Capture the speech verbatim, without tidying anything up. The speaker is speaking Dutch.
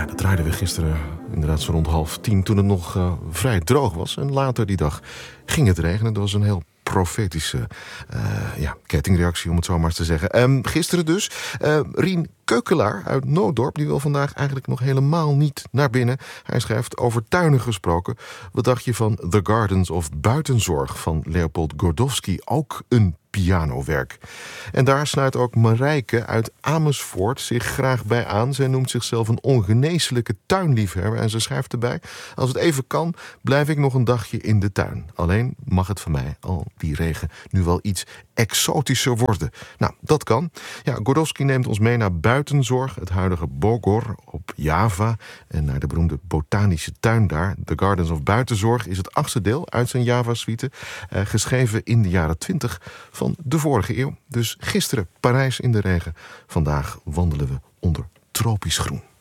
Ja, dat draaiden we gisteren inderdaad zo rond half tien, toen het nog uh, vrij droog was. En later die dag ging het regenen. Dat was een heel profetische uh, ja, kettingreactie, om het zo maar eens te zeggen. Um, gisteren dus. Uh, Rien Keukelaar uit Nootdorp, die wil vandaag eigenlijk nog helemaal niet naar binnen. Hij schrijft over tuinen gesproken. Wat dacht je van The Gardens of Buitenzorg van Leopold Gordowski? Ook een pianowerk. En daar sluit ook Marijke uit Amersfoort zich graag bij aan. Zij noemt zichzelf een ongeneeslijke tuinliefhebber en ze schrijft erbij: als het even kan, blijf ik nog een dagje in de tuin. Alleen mag het van mij, al die regen, nu wel iets exotischer worden. Nou, dat kan. Ja, Gordowski neemt ons mee naar Buitenzorg, het huidige Bogor op Java, en naar de beroemde botanische tuin daar. The Gardens of Buitenzorg is het achtste deel uit zijn Java-suite, eh, geschreven in de jaren twintig van de vorige eeuw. Dus gisteren Parijs in de regen. Vandaag wandelen we onder tropisch groen.